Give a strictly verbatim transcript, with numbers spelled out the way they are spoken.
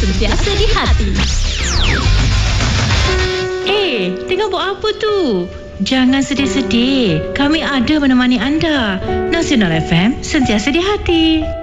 sentiasa di hati. Eh, tengah buat apa tu? Jangan sedih-sedih. Kami ada menemani anda. Nasional F M, sentiasa di hati.